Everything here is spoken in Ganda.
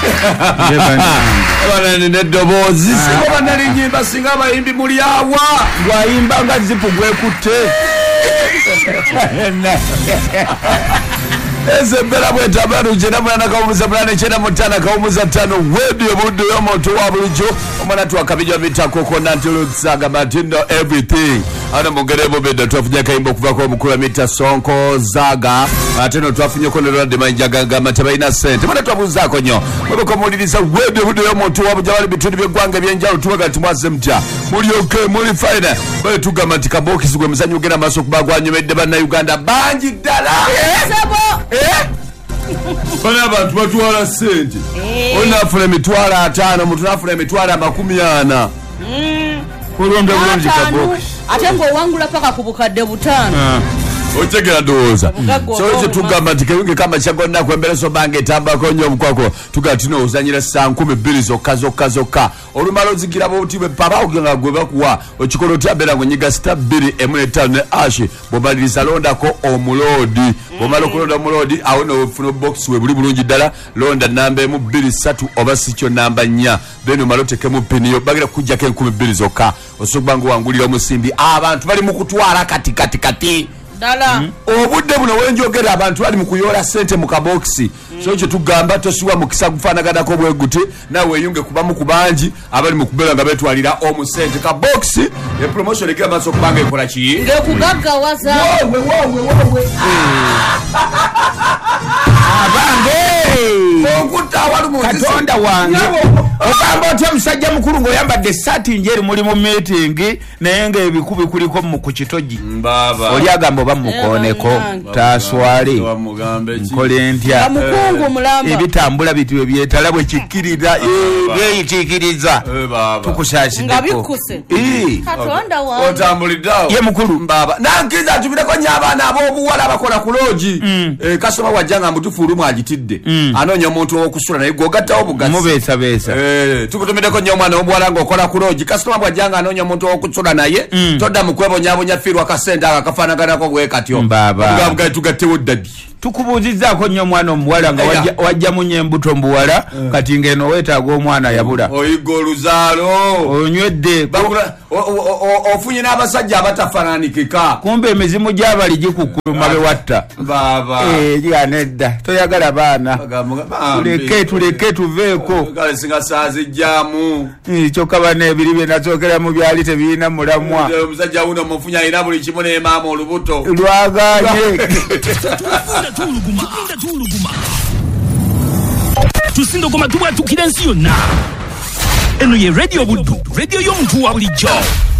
Bana ni nedobozi siko banali nyimba singa bayimbi muri awa ngwayimba nga zipugwe kutte Ezebera bweta baru jena mwana kawumuza mwana chena mutana kawumuza tano wedio budu yo moto wa bulijo omwana tu akabijwa mitako kona ntilo tsaga matindo everything ana mugerebo beda tuafunya kaimbo kuva kwa mkula mita sonko zaga ateno tuafunya kone rade manjaga matabaina sente mwana tuafuza konyo mwebe kwa mulilisa wedio budu yo moto wa bujawali bituni begwanga bienjao tuwaga tumwase mcha muli okay muli fine bale tuga matika boki sugwe msanyu ugena maso kubagwa nyumedeba na Uganda banji dala Sabo Bana abantu batwala sente. Onafuna emitwala 5 mutu nafuna emitwala 40. kulonda bulungi kabox ate ngo wangula paka kubukadde butano Otegera doza. So tugamba tikenge kama chagonna kwembeleso bange tamba konyo mkwako tugatino uzanyira saa 12 zokka olumalo zigira botibwe papa ogenga gweba kuwa okikolo tyabera ngonyiga star 2 M5 ne ashi bobaliriza londa ko omulodi bomalo kulonda omulodi awono ofuna box we buli bulungi dala londa namba mu 23 oba sicho namba 4 beno maloteke mu piniyo bagira kujja ke 12 zokka osogbangu wangulira omusimbi abantu bali mu kutwala kati dala obudde buno wenjogera abantu bali mu kuyola sente mu kaboksi so kye tugamba tosuwa mu kisa kufaanagana ko bweguti nawe yunge kubamu kubanji abali mu kubera nga betwalira omu sente kaboksi e promotion ekira maso kubanga ekola ki nge kugaggawaza wowe Katonda wange ogamba otya musajja mukulu ng'oyambadde sati njeru muli mu meeting naye ng'ebikubi kuliko mu ku kitogi oli agamba oba mukooneko taaswale nkole ntya mukungu mulamba ebitambula bitwe byetala bwe kikkirira byeyitiikiriza tukusaasiddeko nga bikkuse Katonda wange otambuliddawo ye mukulu mbaba nankiza tubireko nnyo abaana ab'obuwala abakola ku loogi kasoma wajja nga mutufuulumu agitidde anoonya omuntu ow'okusula naye gwogattawo bugazi mubeesabeesa tukutumiddeko nnyo omwana w'obuwala ng'okola ku loogi kasoma bwajja nga anoonya omuntu ow'okusula naye todda mu kwebonyabonya fiirwa kasente ako akafaanaganako bwe katyo mbaba tugattewo ddadi tukubuuzizzaako nnyo omwana omuwala nga wajja munye embuto mbuwala kati ng'eno weetaaga omwana yabula oyiga oluzaalo onywedde ofunye n'abasajja abatafaananikika kumbe emizimu gy'abali gikukuluma bewatta gyanedda toyagala baana tuleke tuveeko kale singa saa zijjaamu kyokka bana ebiri bye nasookera mu byali tebiina mulamwa omusajja wuno mufunye alina buli kimu ne maama olubuto lwagaanye tusindogoma tubwatukira ensi yonna eno ye radio buddu radio y'omuntu wa bulijjo